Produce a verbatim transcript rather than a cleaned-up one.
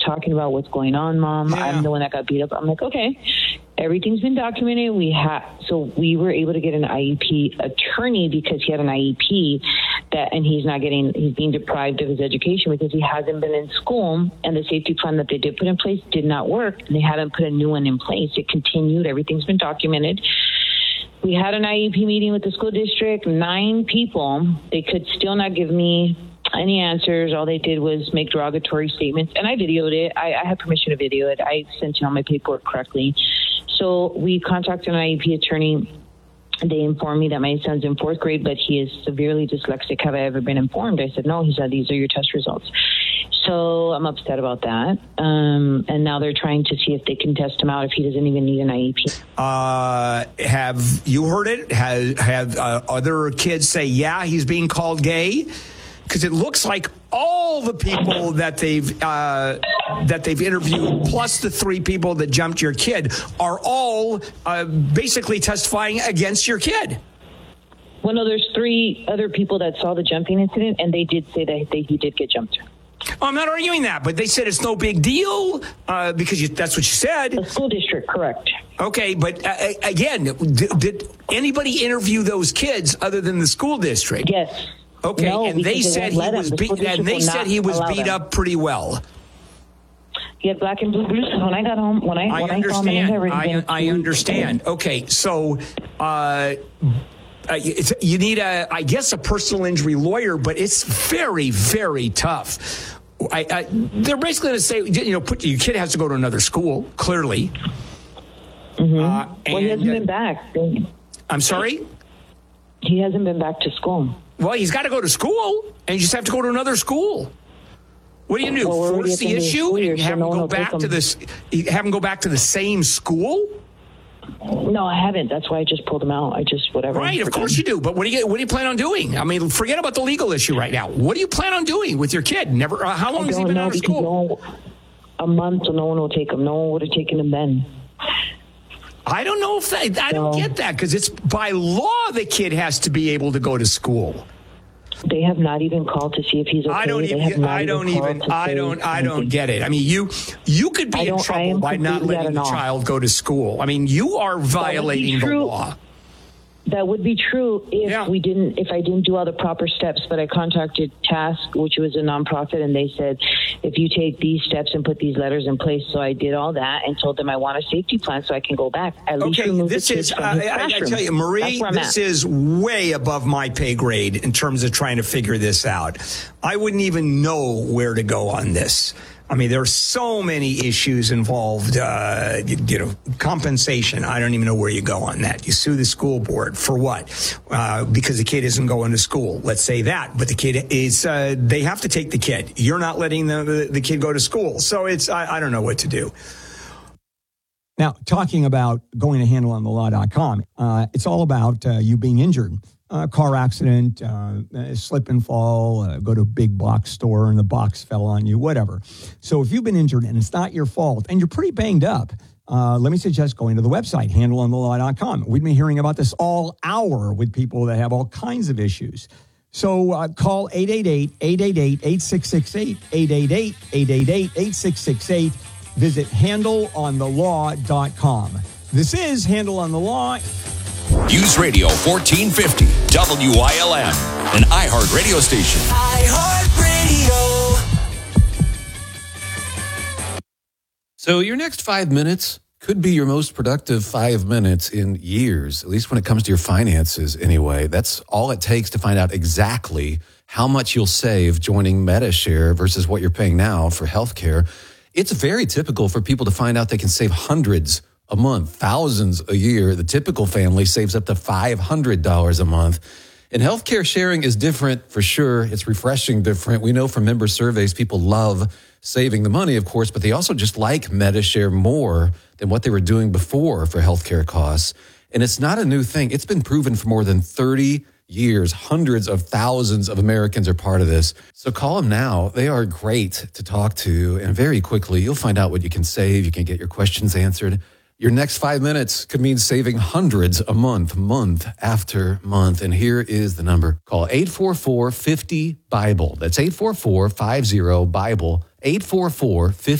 talking about what's going on, Mom. Yeah. I'm the one that got beat up. I'm like, okay, everything's been documented. We have, so we were able to get an I E P attorney because he had an I E P that, and he's not getting, he's being deprived of his education because he hasn't been in school, and the safety plan that they did put in place did not work, and they haven't put a new one in place. It continued. Everything's been documented. We had an I E P meeting with the school district, nine people. They could still not give me any answers. All they did was make derogatory statements, and I videoed it. I, I had permission to video it. I sent in all my paperwork correctly. So we contacted an I E P attorney. They informed me that my son's in fourth grade, but he is severely dyslexic. Have I ever been informed? I said, no. He said, these are your test results. So I'm upset about that. Um, and now they're trying to see if they can test him out if he doesn't even need an I E P. Uh, have you heard it? Have, have uh, other kids say, yeah, he's being called gay? Because it looks like all the people that they've uh, that they've interviewed, plus the three people that jumped your kid, are all uh, basically testifying against your kid. Well, no, there's three other people that saw the jumping incident, and they did say that they, he did get jumped. Oh, I'm not arguing that, but they said it's no big deal uh, because you, that's what you said. The school district, correct. Okay, but uh, again, did, did anybody interview those kids other than the school district? Yes. Okay, no, and they said he was beat, and they said he was beat up pretty well. He had black and blue bruises when I got home. When I, I when understand. I, I, I understand. Okay, so uh, it's, you need a, I guess, a personal injury lawyer, but it's very, very tough. I, I, they're basically going to say, you know, put your kid has to go to another school. Clearly, mm-hmm. uh, well, he hasn't uh, been back. I'm sorry. He hasn't been back to school. Well, he's got to go to school, and you just have to go to another school. What do you do? Well, Force the issue and have so him no go back to this? Have him go back to the same school? No, I haven't. That's why I just pulled him out. I just whatever. Right, of course you do. But what do you what do you plan on doing? I mean, forget about the legal issue right now. What do you plan on doing with your kid? Never. Uh, how long has he been out of school? No, a month, so no one will take him. No one would have taken him then. I don't know if that, I don't no. get that because it's by law the kid has to be able to go to school. They have not even called to see if he's okay. I don't even. I don't even. I don't. I don't get it. I mean, you you could be in trouble by not letting the child go to school. I mean, you are violating the law. That would be true if yeah. we didn't, if I didn't do all the proper steps. But I contacted Task, which was a nonprofit, and they said, if you take these steps and put these letters in place. So I did all that and told them I want a safety plan so I can go back. At least okay, remove this the is, kids uh, from his I, I classroom. tell you, Marie, this at. is way above my pay grade in terms of trying to figure this out. I wouldn't even know where to go on this. I mean, there are so many issues involved, uh, you, you know, compensation. I don't even know where you go on that. You sue the school board for what? Uh, because the kid isn't going to school. Let's say that. But the kid is, uh, they have to take the kid. You're not letting the, the, the kid go to school. So it's, I, I don't know what to do. Now, talking about going to handle on the law dot com, uh, it's all about uh, you being injured. Uh, car accident, uh, slip and fall, uh, go to a big box store and the box fell on you, whatever. So if you've been injured and it's not your fault and you're pretty banged up, uh, let me suggest going to the website, handle on the law dot com. We've been hearing about this all hour with people that have all kinds of issues. So uh, call eight eight eight, eight eight eight, eight six six eight, eight eight eight, eight eight eight, eight six six eight. Visit handle on the law dot com. This is Handle on the Law. News Radio fourteen fifty, W I L M, an iHeart radio station. iHeart Radio. So your next five minutes could be your most productive five minutes in years, at least when it comes to your finances anyway. That's all it takes to find out exactly how much you'll save joining MediShare versus what you're paying now for healthcare. It's very typical for people to find out they can save hundreds a month, thousands a year. The typical family saves up to five hundred dollars a month. And healthcare sharing is different for sure. It's refreshing different. We know from member surveys, people love saving the money, of course, but they also just like MediShare more than what they were doing before for healthcare costs. And it's not a new thing. It's been proven for more than thirty years. Hundreds of thousands of Americans are part of this. So call them now. They are great to talk to. And very quickly, you'll find out what you can save. You can get your questions answered. Your next five minutes could mean saving hundreds a month, month after month. And here is the number. Call eight four four, five zero, BIBLE. That's eight four four, five zero, BIBLE. eight four four, five zero